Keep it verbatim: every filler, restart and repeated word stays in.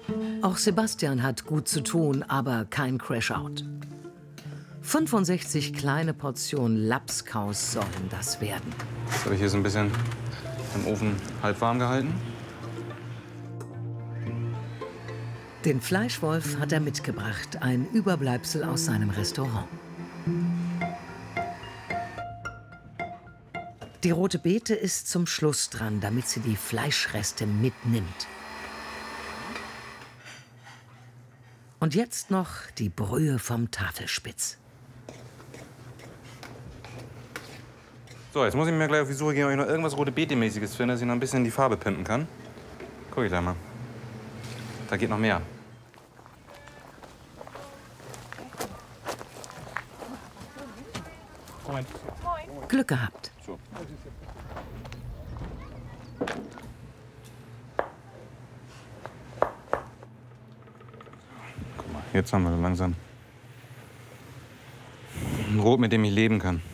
Auch Sebastian hat gut zu tun, aber kein Crash-Out. fünfundsechzig kleine Portionen Labskaus sollen das werden. Das habe ich hier so ein bisschen im Ofen halb warm gehalten. Den Fleischwolf hat er mitgebracht, ein Überbleibsel aus seinem Restaurant. Die rote Beete ist zum Schluss dran, damit sie die Fleischreste mitnimmt. Und jetzt noch die Brühe vom Tafelspitz. So, jetzt muss ich mir gleich auf die Suche gehen, ob ich noch irgendwas rote Beete-mäßiges finde, dass ich noch ein bisschen die Farbe pimpen kann. Guck ich gleich mal. Da geht noch mehr. Moin. Glück gehabt. So. Guck mal, jetzt haben wir so langsam ein Rot, mit dem ich leben kann.